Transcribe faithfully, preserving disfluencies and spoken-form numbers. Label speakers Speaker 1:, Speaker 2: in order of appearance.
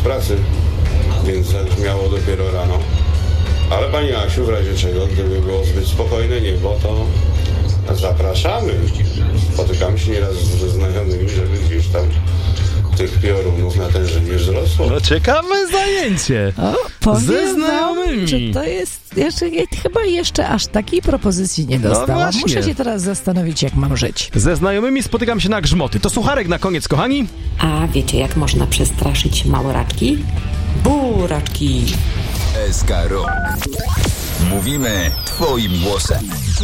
Speaker 1: pracy, więc zabrzmiało dopiero rano. Ale pani Asiu, w razie czego, gdyby było zbyt spokojne niebo, to zapraszamy. Spotykamy się nieraz ze znajomymi, żeby gdzieś tam tych piorunów natężenie wzrosło.
Speaker 2: No ciekawe zajęcie.
Speaker 3: O, powiem
Speaker 2: ze znajomymi.
Speaker 3: Wam, że to jest... Jeszcze, ja chyba jeszcze aż takiej propozycji nie dostałam.
Speaker 2: No
Speaker 3: Muszę się teraz zastanowić, jak mam żyć.
Speaker 2: Ze znajomymi spotykam się na grzmoty. To sucharek na koniec, kochani.
Speaker 4: A wiecie, jak można przestraszyć małe raczki? Buraczki.
Speaker 5: S K Rock. Mówimy twoim głosem.